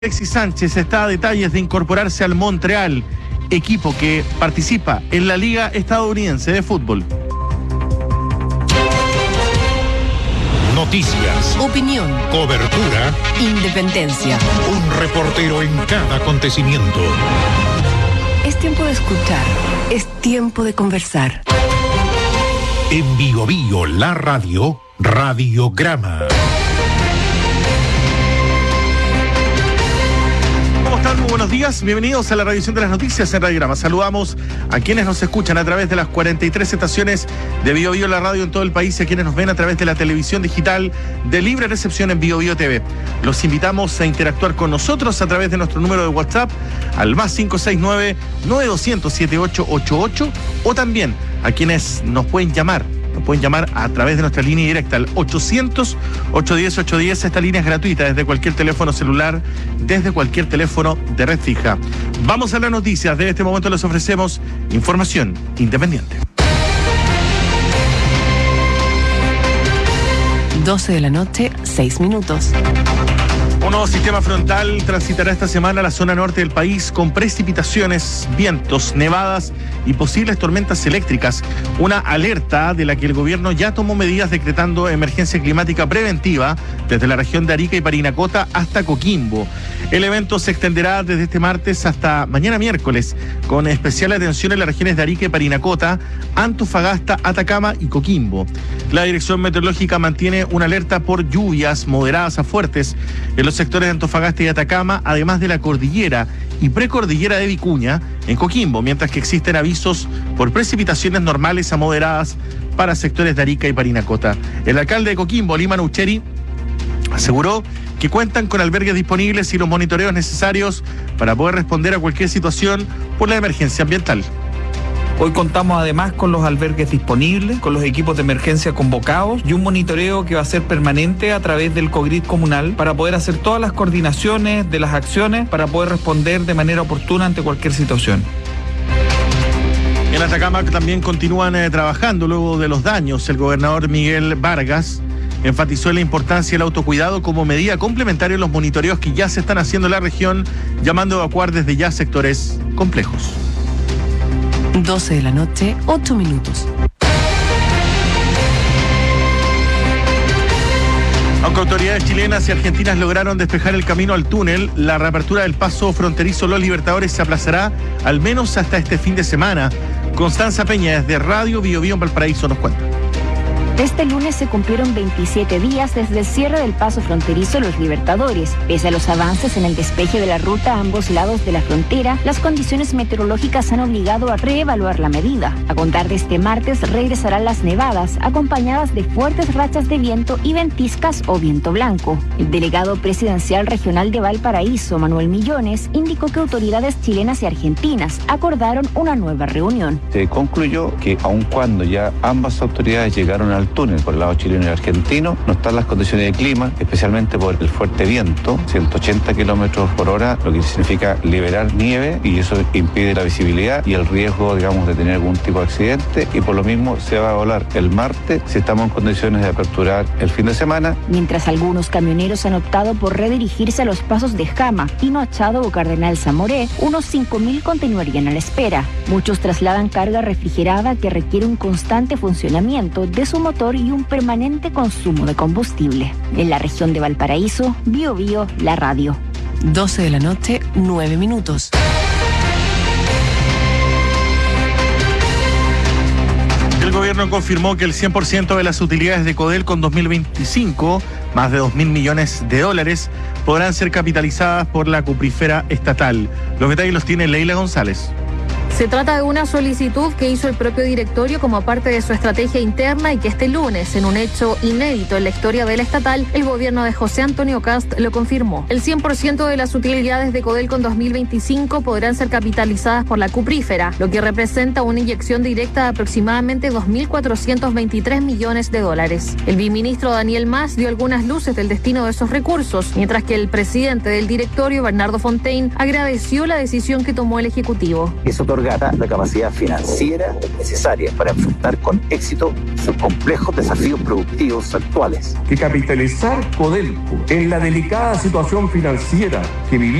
Alexis Sánchez está a detalles de incorporarse al Montreal, equipo que participa en la Liga Estadounidense de Fútbol. Noticias, opinión, cobertura, independencia. un reportero en cada acontecimiento. Es tiempo de escuchar, es tiempo de conversar. En Bio Bio, la radio, Radiograma. ¿Cómo están? Muy buenos días, bienvenidos a la revisión de las noticias en Radiograma. Saludamos a quienes nos escuchan a través de las 43 estaciones de Bio Bio, la radio en todo el país, y a quienes nos ven a través de la televisión digital de libre recepción en Bio Bio TV. Los invitamos a interactuar con nosotros a través de nuestro número de WhatsApp al más 569-9200-7888, o también a quienes nos pueden llamar. Nos pueden llamar a través de nuestra línea directa al 800-810-810. Esta línea es gratuita desde cualquier teléfono celular, desde cualquier teléfono de red fija. Vamos a las noticias. De este momento les ofrecemos información independiente. 12 de la noche, 6 minutos. Un nuevo sistema frontal transitará esta semana la zona norte del país con precipitaciones, vientos, nevadas y posibles tormentas eléctricas. Una alerta de la que el gobierno ya tomó medidas decretando emergencia climática preventiva desde la región de Arica y Parinacota hasta Coquimbo. El evento se extenderá desde este martes hasta mañana miércoles, con especial atención en las regiones de Arica y Parinacota, Antofagasta, Atacama y Coquimbo. La Dirección Meteorológica mantiene una alerta por lluvias moderadas a fuertes en los sectores de Antofagasta y Atacama, además de la cordillera y precordillera de Vicuña en Coquimbo, mientras que existen avisos por precipitaciones normales a moderadas para sectores de Arica y Parinacota. El alcalde de Coquimbo, Liman Ucheri, aseguró que cuentan con albergues disponibles y los monitoreos necesarios para poder responder a cualquier situación por la emergencia ambiental. Hoy contamos además con los albergues disponibles, con los equipos de emergencia convocados y un monitoreo que va a ser permanente a través del COGRID comunal para poder hacer todas las coordinaciones de las acciones para poder responder de manera oportuna ante cualquier situación. En Atacama también continúan trabajando luego de los daños. El gobernador Miguel Vargas enfatizó la importancia del autocuidado como medida complementaria en los monitoreos que ya se están haciendo en la región, llamando a evacuar desde ya sectores complejos. 12 de la noche, 8 minutos. Aunque autoridades chilenas y argentinas lograron despejar el camino al túnel, la reapertura del paso fronterizo Los Libertadores se aplazará al menos hasta este fin de semana. Constanza Peña, desde Radio Bio Bio en Valparaíso, nos cuenta. Este lunes se cumplieron 27 días desde el cierre del paso fronterizo Los Libertadores. Pese a los avances en el despeje de la ruta a ambos lados de la frontera, las condiciones meteorológicas han obligado a reevaluar la medida. A contar de este martes regresarán las nevadas, acompañadas de fuertes rachas de viento y ventiscas o viento blanco. El delegado presidencial regional de Valparaíso, Manuel Millones, indicó que autoridades chilenas y argentinas acordaron una nueva reunión. Se concluyó que aun cuando ya ambas autoridades llegaron al túnel por el lado chileno y argentino, no están las condiciones de clima, especialmente por el fuerte viento, 180 kilómetros por hora, lo que significa liberar nieve, y eso impide la visibilidad y el riesgo, digamos, de tener algún tipo de accidente, y por lo mismo se va a volar el martes si estamos en condiciones de aperturar el fin de semana. Mientras algunos camioneros han optado por redirigirse a los pasos de Jama, Pinochado o Cardenal Zamoré, unos 5.000 continuarían a la espera. Muchos trasladan carga refrigerada que requiere un constante funcionamiento de su motor y un permanente consumo de combustible. En la región de Valparaíso, Bio Bio, la radio. 12 de la noche, 9 minutos. El gobierno confirmó que el 100% de las utilidades de Codelco en 2025, más de 2.000 millones de dólares, podrán ser capitalizadas por la cuprífera estatal. Los detalles los tiene Leila González. Se trata de una solicitud que hizo el propio directorio como parte de su estrategia interna y que este lunes, en un hecho inédito en la historia de la estatal, el gobierno de José Antonio Kast lo confirmó. El 100% de las utilidades de Codelco en 2025 podrán ser capitalizadas por la cuprífera, lo que representa una inyección directa de aproximadamente 2.423 millones de dólares. El viceministro Daniel Mas dio algunas luces del destino de esos recursos, mientras que el presidente del directorio, Bernardo Fontaine, agradeció la decisión que tomó el Ejecutivo. Es otorgar gana la capacidad financiera necesaria para enfrentar con éxito sus complejos desafíos productivos actuales. Que capitalizar Codelco en la delicada situación financiera que vivimos